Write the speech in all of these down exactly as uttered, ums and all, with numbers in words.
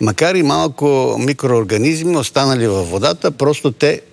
макар и малко микроорганизми, останали във водата, просто те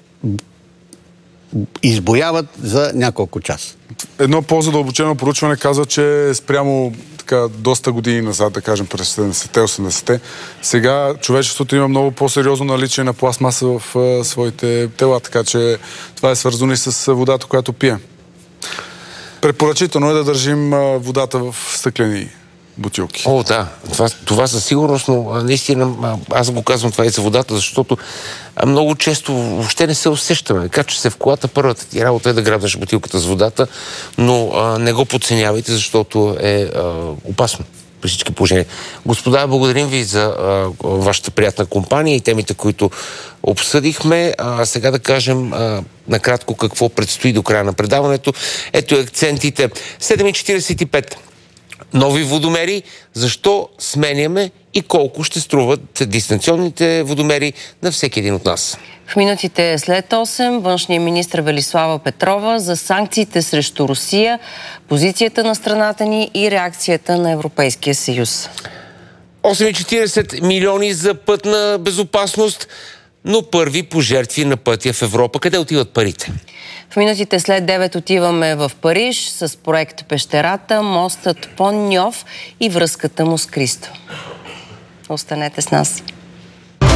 избояват за няколко часа. Едно по-задълбочено проучване казва, че спрямо така, доста години назад, да кажем през седемдесетте осемдесетте, сега човечеството има много по-сериозно наличие на пластмаса в а, своите тела, така че това е свързано и с водата, която пие. Препоръчително е да държим а, водата в стъклени бутилки. О, да. Това, това със сигурност, но наистина аз го казвам това и за водата, защото много често въобще не се усещаме. Качваш се в колата, първата ти работа е да грабнеш бутилката с водата, но а, не го подценявайте, защото е а, опасно при всички положения. Господа, благодарим ви за а, вашата приятна компания и темите, които обсъдихме. А, сега да кажем а, накратко какво предстои до края на предаването. Ето акцентите. седем и четиридесет и пет. Нови водомери, защо сменяме и колко ще струват дистанционните водомери на всеки един от нас. В минутите след осем външният министър Велислава Петрова за санкциите срещу Русия, позицията на страната ни и реакцията на Европейския съюз. осем и четиридесет милиони за пътна безопасност, но първи пожертви на пътя в Европа. Къде отиват парите? В минутите след девет отиваме в Париж с проект Пещерата, мостът Пон Ньов и връзката му с Кристо. Останете с нас.